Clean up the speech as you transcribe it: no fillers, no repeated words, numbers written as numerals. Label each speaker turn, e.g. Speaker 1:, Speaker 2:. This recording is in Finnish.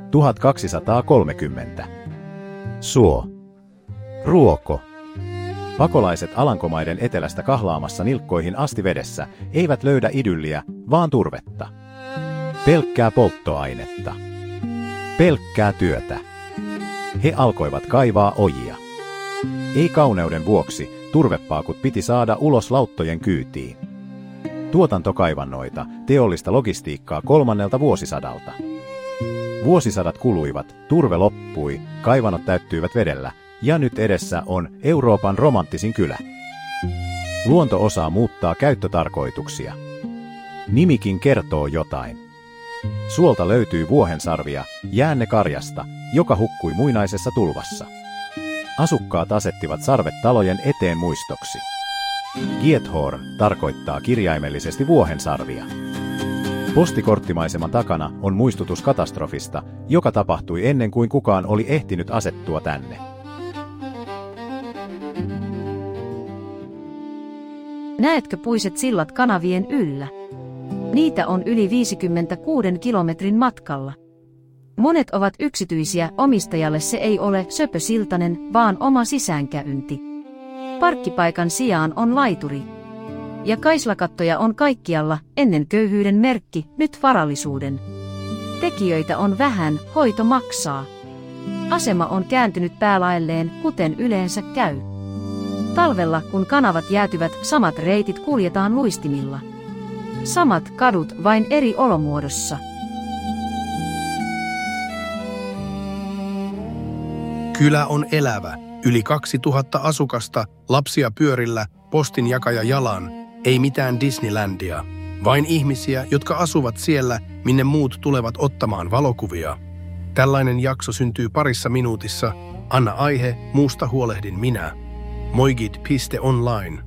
Speaker 1: 1230. Suo. Ruoko. Pakolaiset Alankomaiden etelästä kahlaamassa nilkkoihin asti vedessä eivät löydä idylliä, vaan turvetta. Pelkkää polttoainetta. Pelkkää työtä. He alkoivat kaivaa ojia. Ei kauneuden vuoksi turvepaakut piti saada ulos lauttojen kyytiin. Tuotantokaivannoita, teollista logistiikkaa 3. vuosisadalta. Vuosisadat kuluivat, turve loppui, kaivannot täyttyivät vedellä, ja nyt edessä on Euroopan romanttisin kylä. Luonto osaa muuttaa käyttötarkoituksia. Nimikin kertoo jotain. Suolta löytyy vuohensarvia, jäännekarjasta, joka hukkui muinaisessa tulvassa. Asukkaat asettivat sarvet talojen eteen muistoksi. Giethorn tarkoittaa kirjaimellisesti vuohensarvia. Postikorttimaiseman takana on muistutus katastrofista, joka tapahtui ennen kuin kukaan oli ehtinyt asettua tänne.
Speaker 2: Näetkö puiset sillat kanavien yllä? Niitä on yli 56 kilometrin matkalla. Monet ovat yksityisiä, omistajalle se ei ole söpösiltanen, vaan oma sisäänkäynti. Parkkipaikan sijaan on laituri. Ja kaislakattoja on kaikkialla, ennen köyhyyden merkki, nyt varallisuuden. Tekijöitä on vähän, hoito maksaa. Asema on kääntynyt päälaelleen, kuten yleensä käy. Talvella, kun kanavat jäätyvät, samat reitit kuljetaan luistimilla. Samat kadut, vain eri olomuodossa.
Speaker 3: Kylä on elävä, yli 2000 asukasta, lapsia pyörillä, postinjakaja jalan, ei mitään Disneylandia. Vain ihmisiä, jotka asuvat siellä, minne muut tulevat ottamaan valokuvia. Tällainen jakso syntyy parissa minuutissa. Anna aihe, muusta huolehdin minä. Moigit.online